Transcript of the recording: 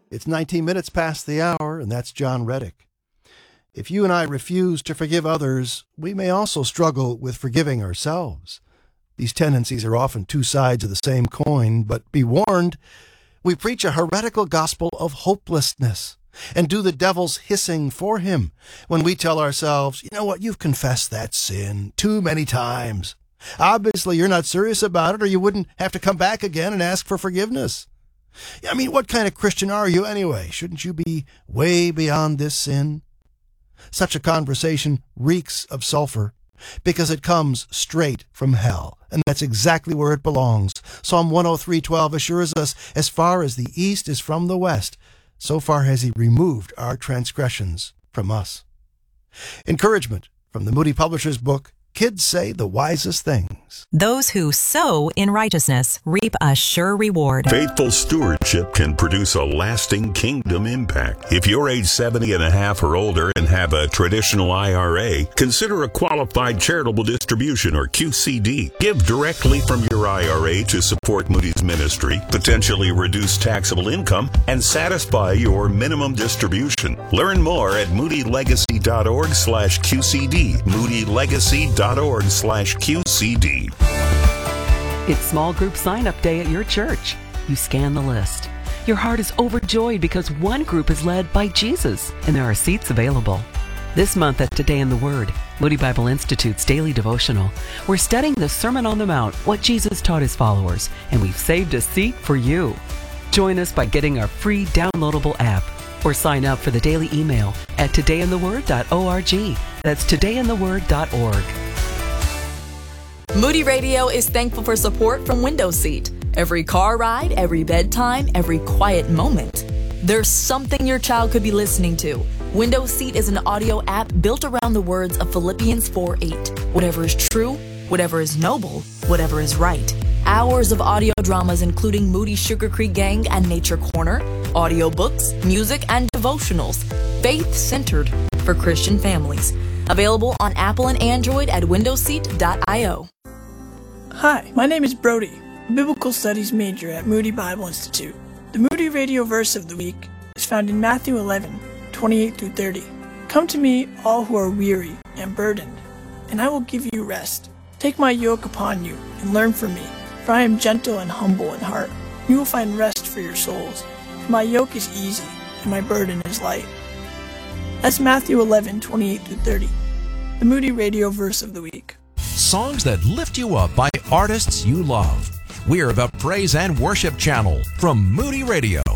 It's 19 minutes past the hour, and that's John Reddick. If you and I refuse to forgive others, we may also struggle with forgiving ourselves. These tendencies are often two sides of the same coin, but be warned, we preach a heretical gospel of hopelessness and do the devil's hissing for him when we tell ourselves, you know what, you've confessed that sin too many times. Obviously, you're not serious about it, or you wouldn't have to come back again and ask for forgiveness. I mean, what kind of Christian are you anyway? Shouldn't you be way beyond this sin? Such a conversation reeks of sulfur because it comes straight from hell, and that's exactly where it belongs. Psalm 103:12 assures us, as far as the east is from the west, so far has he removed our transgressions from us. Encouragement from the Moody Publishers book, Kids Say the Wisest Things. Those who sow in righteousness reap a sure reward. Faithful stewardship can produce a lasting kingdom impact. If you're age 70 and a half or older and have a traditional IRA, consider a qualified charitable distribution or QCD. Give directly from your IRA to support Moody's ministry, potentially reduce taxable income, and satisfy your minimum distribution. Learn more at moodylegacy.org/QCD. moodylegacy.org/QCD. It's small group sign-up day at your church. You scan the list. Your heart is overjoyed because one group is led by Jesus, and there are seats available. This month at Today in the Word, Moody Bible Institute's daily devotional, we're studying the Sermon on the Mount, what Jesus taught his followers, and we've saved a seat for you. Join us by getting our free downloadable app, or sign up for the daily email at todayintheword.org. That's todayintheword.org. Moody Radio is thankful for support from Window Seat. Every car ride, every bedtime, every quiet moment, there's something your child could be listening to. Window Seat is an audio app built around the words of Philippians 4:8. Whatever is true, whatever is noble, whatever is right. Hours of audio dramas including Moody Sugar Creek Gang and Nature Corner, audiobooks, music, and devotionals, faith-centered for Christian families. Available on Apple and Android at windowseat.io. Hi, my name is Brody, a biblical studies major at Moody Bible Institute. The Moody Radio verse of the week is found in Matthew 11:28-30. Come to me, all who are weary and burdened, and I will give you rest. Take my yoke upon you and learn from me, for I am gentle and humble in heart. You will find rest for your souls. For my yoke is easy and my burden is light. That's Matthew 11:28-30, the Moody Radio verse of the week. Songs that lift you up by artists you love. We're the Praise and Worship Channel from Moody Radio.